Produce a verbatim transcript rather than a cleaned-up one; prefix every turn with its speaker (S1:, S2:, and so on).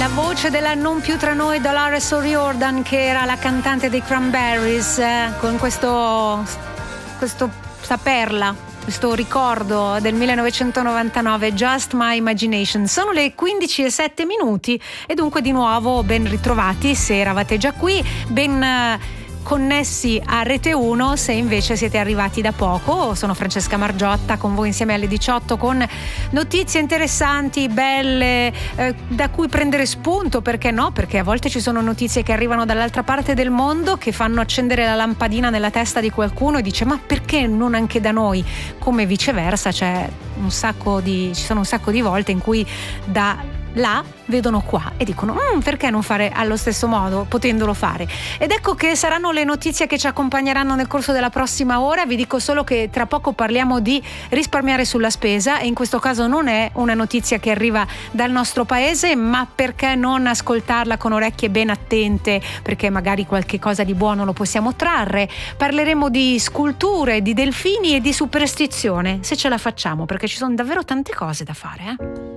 S1: La voce della non più tra noi Dolores O'Riordan, che era la cantante dei Cranberries, eh, con questo questo sta perla, questo ricordo del millenovecentonovantanove, Just My Imagination. Sono le quindici e sette minuti e dunque di nuovo ben ritrovati se eravate già qui, ben eh, connessi a Rete uno se invece siete arrivati da poco. Sono Francesca Margiotta con voi insieme alle diciotto con notizie interessanti, belle, eh, da cui prendere spunto, perché no? Perché a volte ci sono notizie che arrivano dall'altra parte del mondo che fanno accendere la lampadina nella testa di qualcuno e dice: ma perché non anche da noi? Come viceversa, c'è un sacco di ci sono un sacco di volte in cui da là vedono qua e dicono mm, perché non fare allo stesso modo potendolo fare. Ed ecco che saranno le notizie che ci accompagneranno nel corso della prossima ora. Vi dico solo che tra poco parliamo di risparmiare sulla spesa e in questo caso non è una notizia che arriva dal nostro paese, ma perché non ascoltarla con orecchie ben attente, perché magari qualche cosa di buono lo possiamo trarre. Parleremo di sculture, di delfini e di superstizione, se ce la facciamo, perché ci sono davvero tante cose da fare, eh?